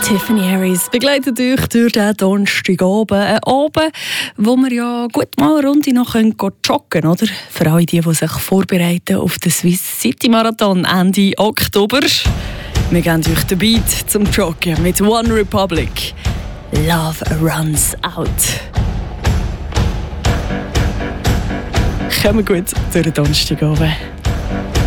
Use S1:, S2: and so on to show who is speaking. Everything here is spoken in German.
S1: Tiffany Harris begleitet euch durch den Donnerstagabend. Ein Abend, wo wir ja gut mal eine Runde noch joggen können, oder? Für alle die sich vorbereiten auf den Swiss City Marathon Ende Oktober. Wir geben euch den Beat zum Joggen mit One Republic. Love runs out. Kommen gut durch den Donnerstagabend.